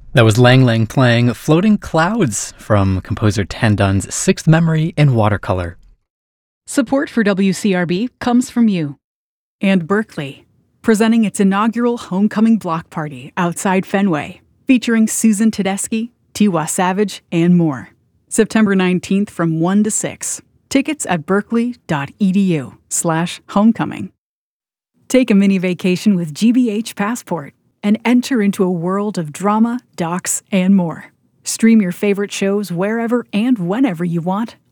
That was Lang Lang playing Floating Clouds from composer Tan Dun's Sixth Memory in watercolor. Support for WCRB comes from you. And Berkeley, presenting its inaugural homecoming block party outside Fenway, featuring Susan Tedeschi, Tiwa Savage, and more. September 19th from 1 to 6. Tickets at berkeley.edu/homecoming. Take a mini vacation with GBH Passport and enter into a world of drama, docs, and more. Stream your favorite shows wherever and whenever you want,